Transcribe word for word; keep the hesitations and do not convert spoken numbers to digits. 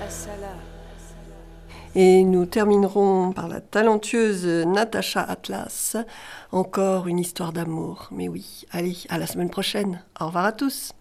Et nous terminerons par la talentueuse Natacha Atlas. Encore une histoire d'amour. Mais oui, allez, à la semaine prochaine. Au revoir à tous.